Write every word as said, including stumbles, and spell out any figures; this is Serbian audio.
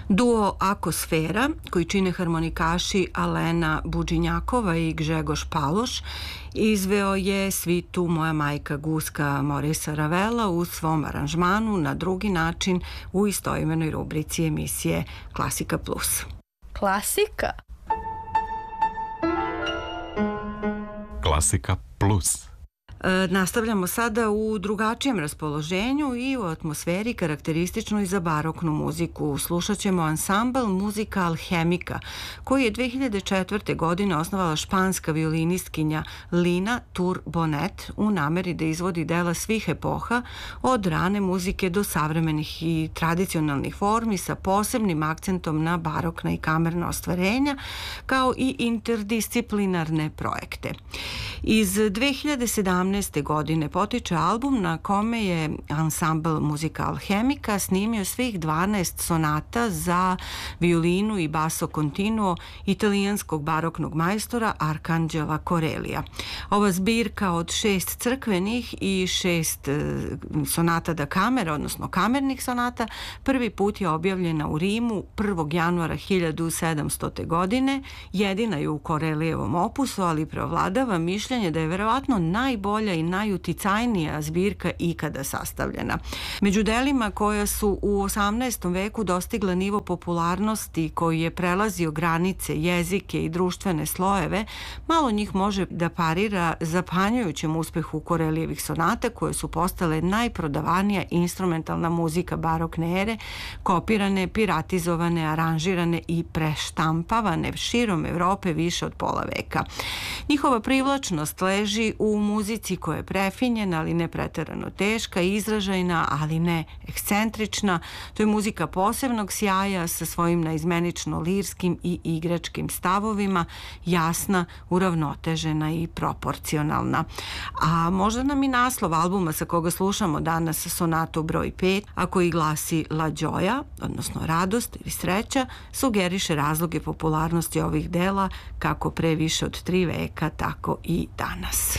Duo Akosfera, koji čine harmonikaši Alena Budžinjakova i Gžegoš Paloš, izveo je svitu Moja majka Guska Morisa Ravela u svom aranžmanu na drugi način u istoimenoj rubrici emisije Klasika plus. Klasika? Klasika plus. E, nastavljamo sada u drugačijem raspoloženju i u atmosferi karakterističnoj za baroknu muziku. Slušat ćemo ansambl Muzika Alhemika, koji je dve hiljade četvrte. godine osnovala španska violinistkinja Lina Tur Bonet u nameri da izvodi dela svih epoha, od rane muzike do savremenih i tradicionalnih formi sa posebnim akcentom na barokna i kamerna ostvarenja, kao i interdisciplinarne projekte. Iz dve hiljade sedamnaeste. godine potiče album na kome je ansambl Muzika Alhemika snimio svih dvanaest sonata za violinu i basso continuo italijanskog baroknog majstora Arcangela Corellija. Ova zbirka od šest crkvenih i šest sonata da kamera, odnosno kamernih sonata, prvi put je objavljena u Rimu prvog januara hiljadu sedamstote. godine. Jedina je u Corellijevom opusu, ali preovladava mišljenje da je verovatno najbolja i najuticajnija zbirka ikada sastavljena. Među delima koja su u osamnaestom. veku dostigla nivo popularnosti koji je prelazio granice, jezike i društvene slojeve, malo njih može da parira zapanjujućem uspehu Corellijevih sonata, koje su postale najprodavanija instrumentalna muzika barokne ere, kopirane, piratizovane, aranžirane i preštampavane širom Evrope više od pola veka. Njihova privlačnost leži u muzici koja je prefinjena, ali ne preterano teška, izražajna, ali ne ekscentrična. To je muzika posebnog sjaja sa svojim naizmenično lirskim i igračkim stavovima, jasna, uravnotežena i proporcionalna. A možda nam i naslov albuma sa koga slušamo danas, sonatu broj pet, a koji glasi La Gioia, odnosno radost ili sreća, sugeriše razloge popularnosti ovih dela kako pre više od tri veka, tako i danas.